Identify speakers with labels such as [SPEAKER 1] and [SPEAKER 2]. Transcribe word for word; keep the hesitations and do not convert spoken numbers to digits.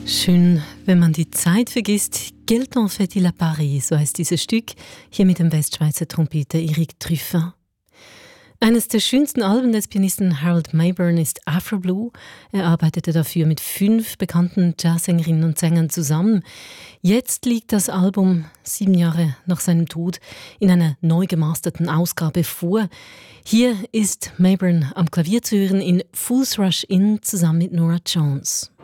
[SPEAKER 1] Schön, wenn man die Zeit vergisst. Quel temps fait-il à Paris? So heißt dieses Stück, hier mit dem Westschweizer Trompeter Eric Truffat. Eines der schönsten Alben des Pianisten Harold Mabern ist Afro Blue. Er arbeitete dafür mit fünf bekannten Jazzsängerinnen und Sängern zusammen. Jetzt liegt das Album, sieben Jahre nach seinem Tod, in einer neu gemasterten Ausgabe vor. Hier ist Mabern am Klavier zu hören in Fools Rush In zusammen mit Norah Jones.